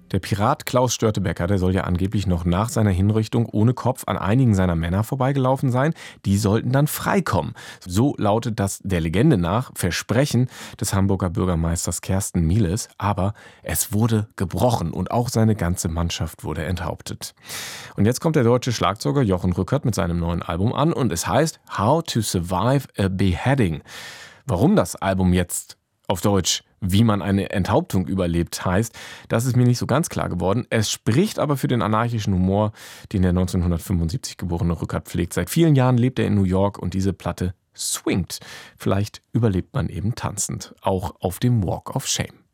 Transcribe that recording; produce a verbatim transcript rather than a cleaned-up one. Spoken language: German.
Der Pirat Klaus Störtebeker, der soll ja angeblich noch nach seiner Hinrichtung ohne Kopf an einigen seiner Männer vorbeigelaufen sein. Die sollten dann freikommen. So lautet das der Legende nach Versprechen des Hamburger Bürgermeisters Kersten Mieles. Aber es wurde gebrochen und auch seine ganze Mannschaft wurde enthauptet. Und jetzt kommt der deutsche Schlagzeuger Jochen Rückert mit seinem neuen Album an und es heißt How to Survive a Beheading. Warum das Album jetzt auf Deutsch Wie man eine Enthauptung überlebt heißt, das ist mir nicht so ganz klar geworden. Es spricht aber für den anarchischen Humor, den der neunzehnhundertfünfundsiebzig geborene Rückert pflegt. Seit vielen Jahren lebt er in New York und diese Platte swingt. Vielleicht überlebt man eben tanzend, auch auf dem Walk of Shame.